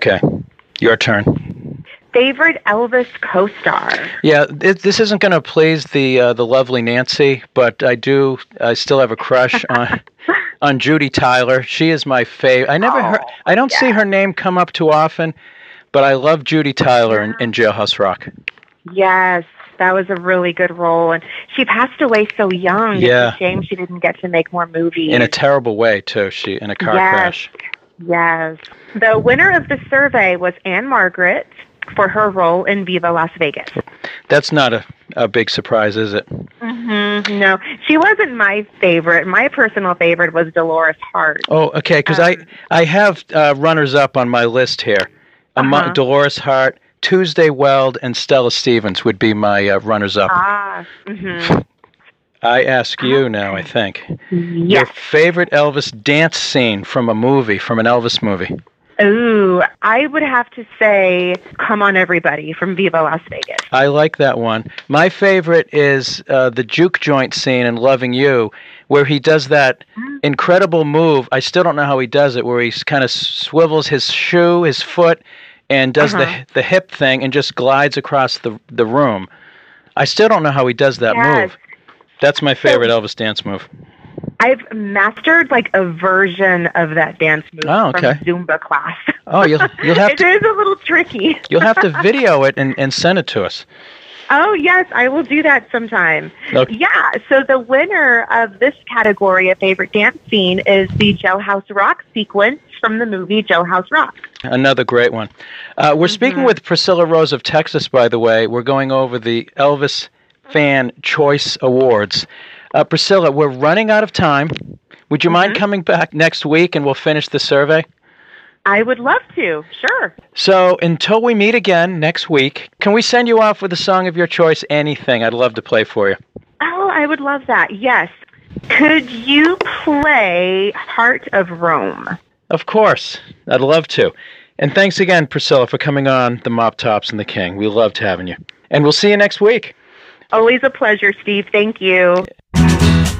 Okay, your turn. Favorite Elvis co-star? Yeah, this isn't going to please the lovely Nancy, but I still have a crush on Judy Tyler. She is my favorite. I don't see her name come up too often, but I love Judy Tyler in Jailhouse Rock. Yes, that was a really good role, and she passed away so young. Yeah. It's a shame she didn't get to make more movies. In a terrible way, too. She in a car crash. Yes. The winner of the survey was Anne Margaret for her role in Viva Las Vegas. That's not a big surprise, is it? Mm-hmm. No, she wasn't my favorite. My personal favorite was Dolores Hart. Oh, okay, because I have runners-up on my list here. Dolores Hart, Tuesday Weld, and Stella Stevens would be my runners-up. I ask you now, I think. Yes. Your favorite Elvis dance scene from an Elvis movie? Ooh, I would have to say Come On Everybody from Viva Las Vegas. I like that one. My favorite is the juke joint scene in Loving You, where he does that incredible move. I still don't know how he does it, where he kind of swivels his foot, and does the hip thing and just glides across the room. I still don't know how he does that move. That's my favorite Elvis dance move. I've mastered like a version of that dance move from Zumba class. Oh, you'll have to. It is a little tricky. You'll have to video it and send it to us. Oh, yes, I will do that sometime. Okay. Yeah, so the winner of this category of favorite dance scene is the Jailhouse Rock sequence from the movie Jailhouse Rock. Another great one. We're speaking with Priscilla Rose of Texas, by the way. We're going over the Elvis Fan Choice Awards. Priscilla, we're running out of time. Would you mind coming back next week and we'll finish the survey? I would love to, sure. So until we meet again next week, can we send you off with a song of your choice, anything? I'd love to play for you. Oh, I would love that, yes. Could you play Heart of Rome? Of course. I'd love to. And thanks again, Priscilla, for coming on the Mop Tops and the King. We loved having you. And we'll see you next week. Always a pleasure, Steve. Thank you.